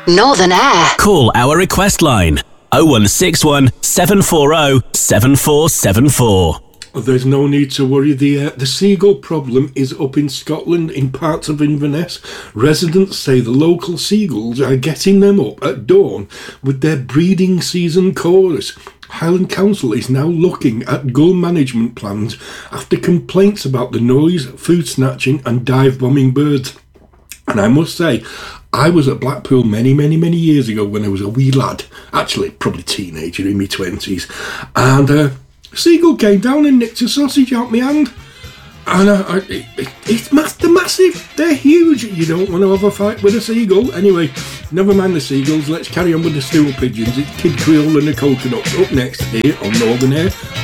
Northern Air. Call our request line 0161 740 7474. There's no need to worry. The seagull problem is up in Scotland, in parts of Inverness. Residents say the local seagulls are getting them up at dawn with their breeding season chorus. Highland Council is now looking at gull management plans after complaints about the noise, food snatching and dive bombing birds. And I must say, I was at Blackpool many, many, many years ago when I was a wee lad, actually probably teenager in my 20s, and seagull came down and nicked a sausage out my hand. And they're massive, they're huge. You don't want to have a fight with a seagull. Anyway, never mind the seagulls, let's carry on with the stool pigeons. It's Kid Creole and the Coconuts up next here on Northern Air